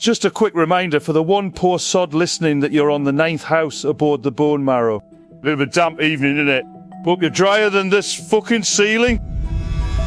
Just a quick reminder for the one poor sod listening that you're on the 9th house aboard the Bone Marrow. Bit of a damp evening, innit? Hope you're drier than this fucking ceiling.